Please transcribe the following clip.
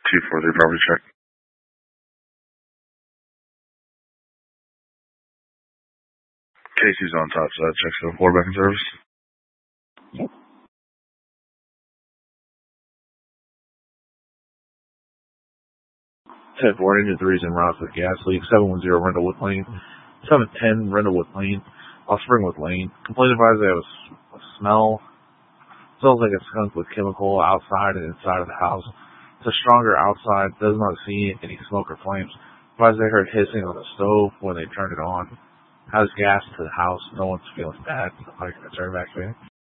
243 property check. Casey's on top side. Check the floor back in service. Yep. 10-4 engine 3's en route for the gas leak. 710 Rendlewood Lane. 710 Rendlewood Lane. Off Springwood Lane. Complaint advised they have a smell. Smells like a skunk with chemical outside and inside of the house. It's a stronger outside. Does not see any smoke or flames. Advised they heard hissing on the stove when they turned it on. Has gas to the house. No one's feeling bad. Like, it's evacuating.